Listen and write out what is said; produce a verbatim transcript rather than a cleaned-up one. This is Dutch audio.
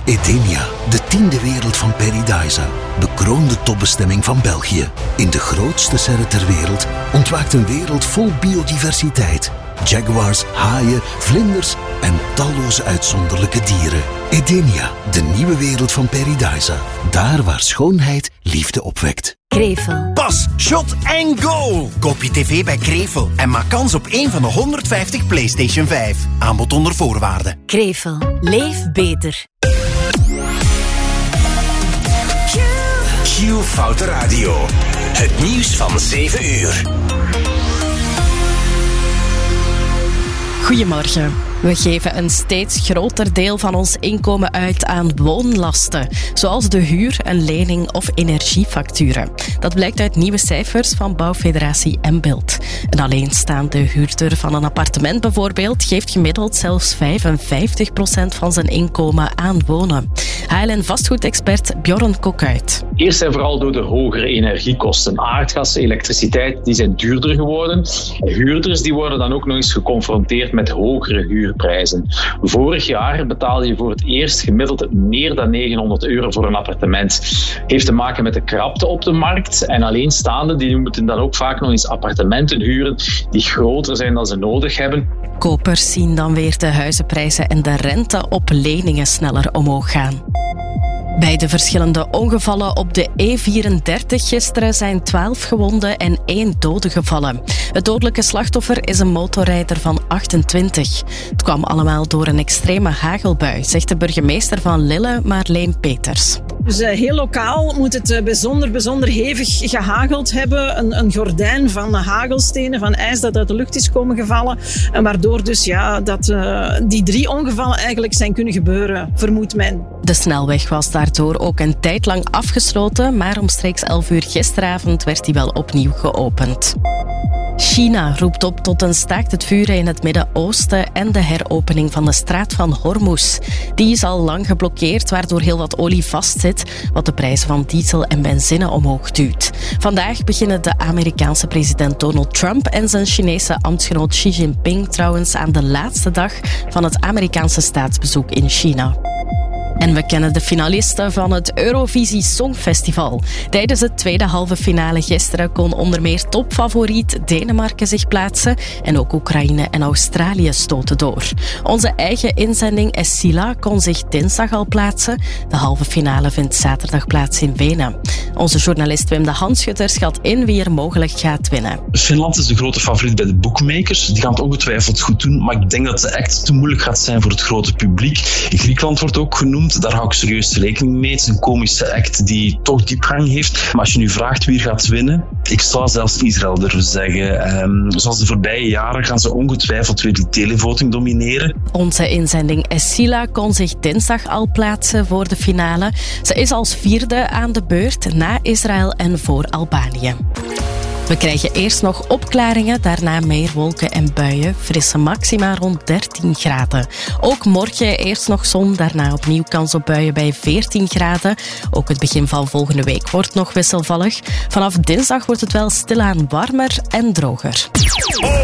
Edenia, de tiende wereld van Paradisa. Bekroonde topbestemming van België. In de grootste serre ter wereld ontwaakt een wereld vol biodiversiteit. Jaguars, haaien, vlinders en talloze uitzonderlijke dieren. Edenia, de nieuwe wereld van Paradisa. Daar waar schoonheid liefde opwekt. Krevel. Pas, shot en goal! Koop je tv bij Krevel en maak kans op één van de honderdvijftig PlayStation vijf. Aanbod onder voorwaarden. Krevel. Leef beter. Q Foute Radio. Het nieuws van zeven uur. Goedemorgen. We geven een steeds groter deel van ons inkomen uit aan woonlasten, zoals de huur, een lening of energiefacturen. Dat blijkt uit nieuwe cijfers van Bouwfederatie Embeeld. Een alleenstaande huurder van een appartement bijvoorbeeld geeft gemiddeld zelfs vijfenvijftig procent van zijn inkomen aan wonen. H L N-vastgoedexpert Bjorn Kokuit. Eerst en vooral door de hogere energiekosten. Aardgas, elektriciteit, die zijn duurder geworden. Huurders die worden dan ook nog eens geconfronteerd met hogere huurprijzen. Vorig jaar betaalde je voor het eerst gemiddeld meer dan negenhonderd euro voor een appartement. Heeft te maken met de krapte op de markt. En alleenstaanden die moeten dan ook vaak nog eens appartementen huren die groter zijn dan ze nodig hebben. Kopers zien dan weer de huizenprijzen en de rente op leningen sneller omhoog gaan. Bij de verschillende ongevallen op de E vierendertig gisteren zijn twaalf gewonden en één dode gevallen. Het dodelijke slachtoffer is een motorrijder van achtentwintig. Het kwam allemaal door een extreme hagelbui, zegt de burgemeester van Lille, Marleen Peters. Dus uh, heel lokaal moet het uh, bijzonder, bijzonder hevig gehageld hebben. Een, een gordijn van hagelstenen, van ijs dat uit de lucht is komen gevallen. En waardoor dus ja, dat, uh, die drie ongevallen eigenlijk zijn kunnen gebeuren, vermoedt men. De snelweg was daardoor ook een tijd lang afgesloten, maar omstreeks elf uur gisteravond werd die wel opnieuw geopend. China roept op tot een staakt het vuren in het Midden-Oosten en de heropening van de straat van Hormuz. Die is al lang geblokkeerd, waardoor heel wat olie vastzit, wat de prijzen van diesel en benzine omhoog duwt. Vandaag beginnen de Amerikaanse president Donald Trump en zijn Chinese ambtsgenoot Xi Jinping trouwens aan de laatste dag van het Amerikaanse staatsbezoek in China. En we kennen de finalisten van het Eurovisie Songfestival. Tijdens het tweede halve finale gisteren kon onder meer topfavoriet Denemarken zich plaatsen en ook Oekraïne en Australië stoten door. Onze eigen inzending Essila kon zich dinsdag al plaatsen. De halve finale vindt zaterdag plaats in Wenen. Onze journalist Wim de Hanschutter schat in wie er mogelijk gaat winnen. Finland is de grote favoriet bij de bookmakers. Die gaan het ongetwijfeld goed doen, maar ik denk dat de act te moeilijk gaat zijn voor het grote publiek. Griekenland wordt ook genoemd. Daar hou ik serieus rekening mee. Het is een komische act die toch diepgang heeft. Maar als je nu vraagt wie gaat winnen, ik zou zelfs Israël durven zeggen. Um, zoals de voorbije jaren gaan ze ongetwijfeld weer die televoting domineren. Onze inzending Essila kon zich dinsdag al plaatsen voor de finale. Ze is als vierde aan de beurt na Israël en voor Albanië. We krijgen eerst nog opklaringen, daarna meer wolken en buien. Frisse maxima rond dertien graden. Ook morgen eerst nog zon, daarna opnieuw kans op buien bij veertien graden. Ook het begin van volgende week wordt nog wisselvallig. Vanaf dinsdag wordt het wel stilaan warmer en droger.